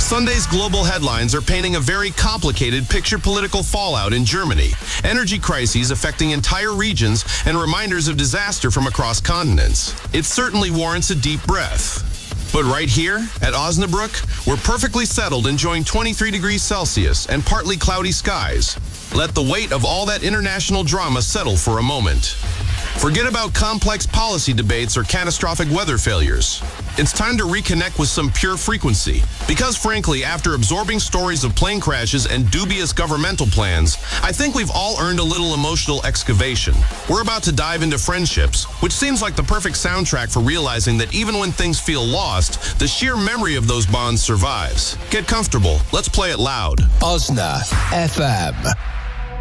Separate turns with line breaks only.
Sunday's global headlines are painting a very complicated picture political fallout in Germany, energy crises affecting entire regions, and reminders of disaster from across continents. It certainly warrants a deep breath. But right here at Osnabrück, we're perfectly settled enjoying 23 degrees Celsius and partly cloudy skies. Let the weight of all that international drama settle for a moment. Forget about complex policy debates or catastrophic weather failures. It's time to reconnect with some pure frequency. Because frankly, after absorbing stories of plane crashes and dubious governmental plans, I think we've all earned a little emotional excavation. We're about to dive into friendships, which seems like the perfect soundtrack for realizing that even when things feel lost, the sheer memory of those bonds survives. Get comfortable. Let's play it loud.
Osna FM.